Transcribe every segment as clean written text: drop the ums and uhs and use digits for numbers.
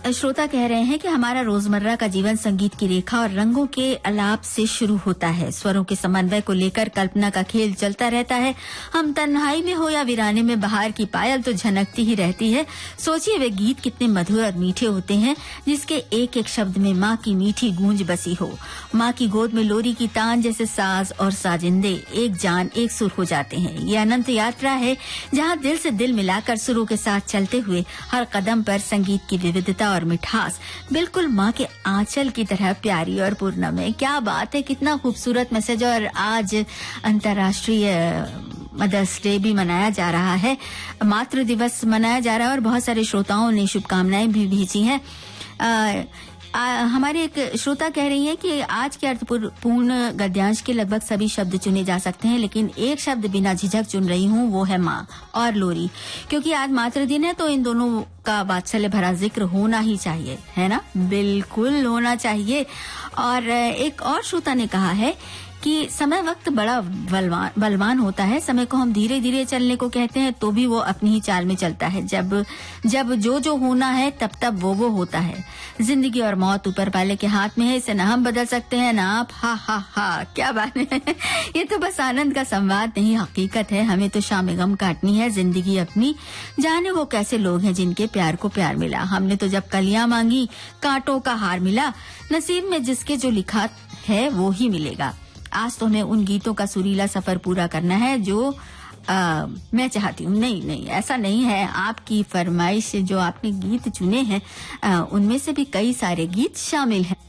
श्रोता कह रहे हैं कि हमारा रोजमर्रा का जीवन संगीत की रेखा और रंगों के अलाप से शुरू होता है। स्वरों के समन्वय को लेकर कल्पना का खेल चलता रहता है। हम तन्हाई में हो या वीराने में बहार की पायल तो झनकती ही रहती है। सोचिए वे गीत कितने मधुर और मीठे होते हैं, जिसके एक एक शब्द में माँ की मीठी गूंज बसी हो। माँ की गोद में लोरी की तान जैसे साज और साजिंदे एक जान एक सुर हो जाते हैं। ये अनंत यात्रा है जहाँ दिल से दिल मिलाकर सुरों के साथ चलते हुए हर कदम पर संगीत की विविधता और मिठास बिल्कुल माँ के आंचल की तरह प्यारी और पूर्णम है। क्या बात है, कितना खूबसूरत मैसेज। और आज अंतर्राष्ट्रीय मदर्स डे भी मनाया जा रहा है, मातृ दिवस मनाया जा रहा है और बहुत सारे श्रोताओं ने शुभकामनाएं भी भेजी हैं। हमारे एक श्रोता कह रही हैं कि आज के अर्थपूर्ण गद्यांश के लगभग सभी शब्द चुने जा सकते हैं, लेकिन एक शब्द बिना झिझक चुन रही हूँ, वो है माँ और लोरी, क्योंकि आज मातृ दिन है तो इन दोनों का वात्सल्य भरा जिक्र होना ही चाहिए, है ना? बिल्कुल होना चाहिए। और एक और श्रोता ने कहा है कि समय वक्त बड़ा बलवान होता है। समय को हम धीरे धीरे चलने को कहते हैं तो भी वो अपनी ही चाल में चलता है। जब जो होना है तब तब वो होता है। जिंदगी और मौत ऊपर वाले के हाथ में है, इसे ना हम बदल सकते हैं ना आप। हा हा हा, क्या बात है। ये तो बस आनंद का संवाद नहीं, हकीकत है। हमें तो शाम गम काटनी है, जिंदगी अपनी। जाने वो कैसे लोग हैं जिनके प्यार को प्यार मिला। हमने तो जब कलियां मांगी कांटों का हार मिला। नसीब में जिसके जो लिखा है वो ही मिलेगा। आज तो हमें उन गीतों का सुरीला सफर पूरा करना है जो मैं चाहती हूँ। नहीं, ऐसा नहीं है। आपकी फरमाइश जो आपने गीत चुने हैं उनमें से भी कई सारे गीत शामिल हैं।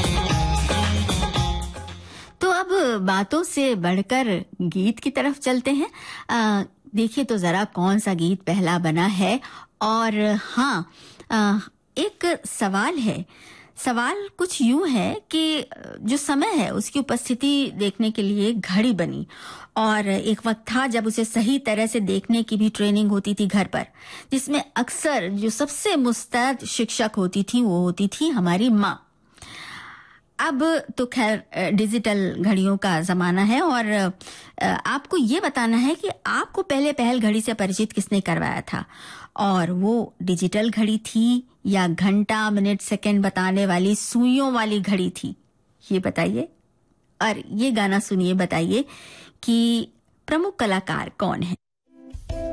तो अब बातों से बढ़कर गीत की तरफ चलते हैं। देखिए तो जरा कौन सा गीत पहला बना है। और हाँ, एक सवाल है। सवाल कुछ यूं है कि जो समय है उसकी उपस्थिति देखने के लिए घड़ी बनी, और एक वक्त था जब उसे सही तरह से देखने की भी ट्रेनिंग होती थी घर पर, जिसमें अक्सर जो सबसे मुस्तैद शिक्षक होती थी वो होती थी हमारी माँ। अब तो खैर डिजिटल घड़ियों का जमाना है, और आपको ये बताना है कि आपको पहले पहल घड़ी से परिचित किसने करवाया था, और वो डिजिटल घड़ी थी या घंटा मिनट सेकंड बताने वाली सुइयों वाली घड़ी थी, ये बताइए। और ये गाना सुनिए, बताइए कि प्रमुख कलाकार कौन है।